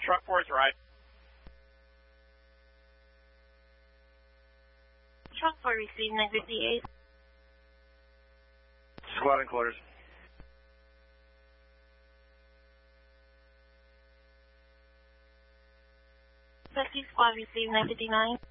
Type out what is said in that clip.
Truck 4 is right. Truck 4 received 958. Squad in quarters. Taxi squad received 959.